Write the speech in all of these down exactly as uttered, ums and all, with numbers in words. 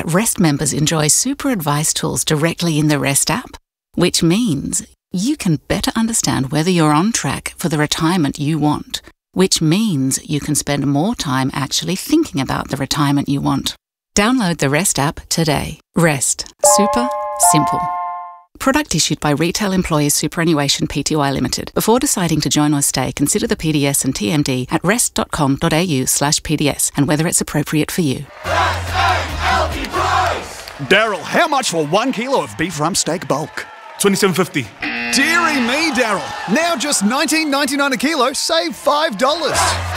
Rest members enjoy super advice tools directly in the Rest app, which means you can better understand whether you're on track for the retirement you want, which means you can spend more time actually thinking about the retirement you want. Download the Rest app today. Rest. Super simple. Product issued by Retail Employers Superannuation Pty Limited. Before deciding to join or stay, consider the P D S and T M D at rest.com.au slash PDS and whether it's appropriate for you. Daryl, how much for one kilo of beef rump steak bulk? twenty-seven fifty. Deary me, Daryl. Now just nineteen ninety-nine a kilo, save five dollars.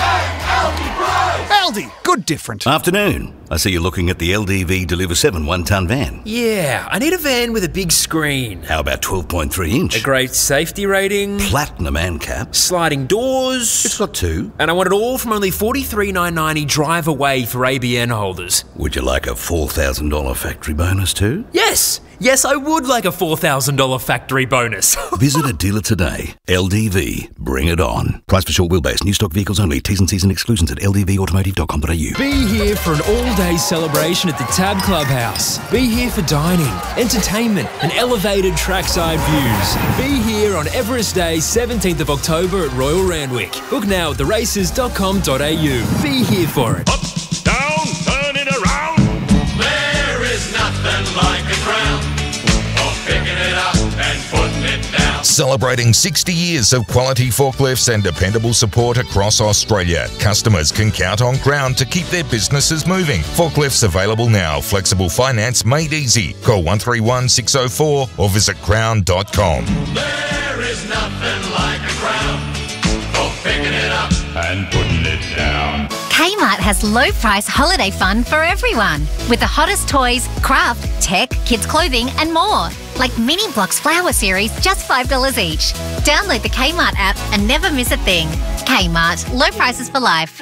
Aldi, good different. Afternoon. I see you're looking at the L D V Deliver seven one-tonne van. Yeah, I need a van with a big screen. How about twelve point three inch? A great safety rating. Platinum ANCAP. Sliding doors. It's got two. And I want it all from only forty-three thousand nine hundred ninety drive away for A B N holders. Would you like a four thousand dollars factory bonus too? Yes! Yes, I would like a four thousand dollars factory bonus. Visit a dealer today. L D V. Bring it on. Price for short wheelbase. New stock vehicles only. T's and C's and exclusions at l d v automotive dot com dot a u. Be here for an all-day celebration at the Tab Clubhouse. Be here for dining, entertainment and elevated trackside views. Be here on Everest Day, seventeenth of October at Royal Randwick. Book now at the races dot com dot a u. Be here for it. Up, down, turn it around. There is nothing like a crown. For picking it up and putting it down. Celebrating sixty years of quality forklifts and dependable support across Australia, customers can count on Crown to keep their businesses moving. Forklifts available now. Flexible finance made easy. Call one three one, six oh four or visit crown dot com. There is nothing like a crown. For picking it up and putting it down. Kmart has low price holiday fun for everyone. With the hottest toys, craft, tech, kids clothing and more. Like Mini Blocks Flower Series, just five dollars each. Download the Kmart app and never miss a thing. Kmart, low prices for life.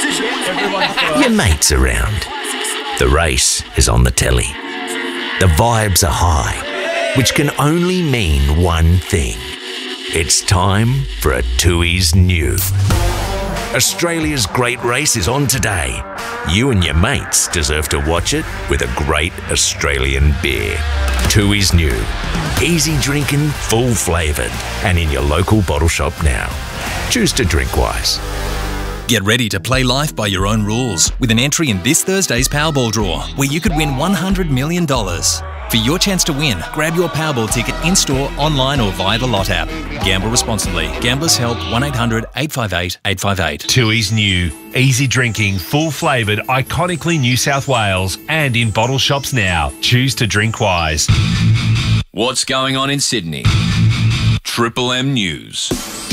Your mate's around. The race is on the telly. The vibes are high, which can only mean one thing. It's time for a Tooheys New. Australia's great race is on today. You and your mates deserve to watch it with a great Australian beer. Tooheys New. Easy drinking, full flavoured, and in your local bottle shop now. Choose to drink wise. Get ready to play life by your own rules with an entry in this Thursday's Powerball draw, where you could win one hundred million dollars. For your chance to win, grab your Powerball ticket in-store, online or via the Lot app. Gamble responsibly. Gamblers Help one eight hundred, eight five eight, eight five eight. Tooheys New. Easy drinking, full flavoured, iconically New South Wales and in bottle shops now. Choose to drink wise. What's going on in Sydney? Triple M News.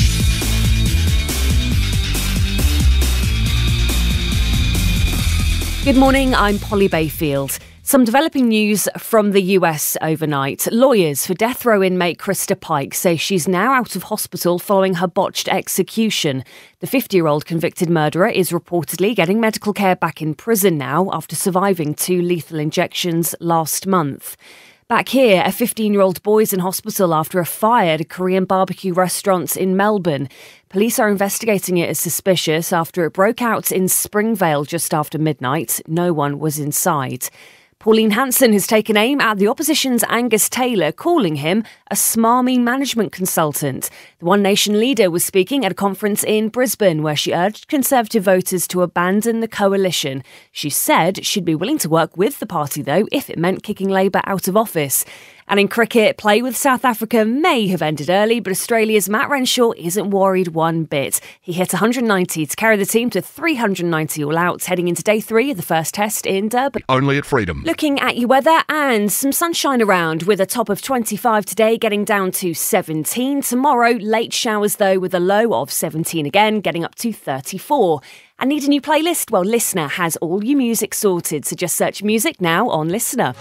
Good morning, I'm Polly Bayfield. Some developing news from the U S overnight. Lawyers for death row inmate Krista Pike say she's now out of hospital following her botched execution. The fifty-year-old convicted murderer is reportedly getting medical care back in prison now after surviving two lethal injections last month. Back here, a fifteen-year-old boy's in hospital after a fire at a Korean barbecue restaurant in Melbourne. Police are investigating it as suspicious after it broke out in Springvale just after midnight. No one was inside. Pauline Hanson has taken aim at the opposition's Angus Taylor, calling him a smarmy management consultant. The One Nation leader was speaking at a conference in Brisbane where she urged Conservative voters to abandon the coalition. She said she'd be willing to work with the party, though, if it meant kicking Labour out of office. And in cricket, play with South Africa may have ended early, but Australia's Matt Renshaw isn't worried one bit. He hit one hundred ninety to carry the team to three hundred ninety all out, heading into day three of the first test in Durban. Only at Freedom. Looking at your weather and some sunshine around with a top of twenty-five today, getting down to seventeen. Tomorrow, late showers though with a low of seventeen again, getting up to thirty-four. I need a new playlist? Well, Listener has all your music sorted, so just search music now on Listener.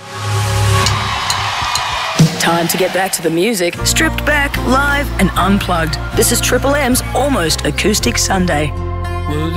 Time to get back to the music, stripped back, live and unplugged. This is Triple M's Almost Acoustic Sunday.